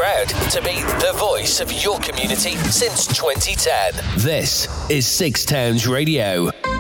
Proud to be the voice of your community since 2010. This is Six Towns Radio.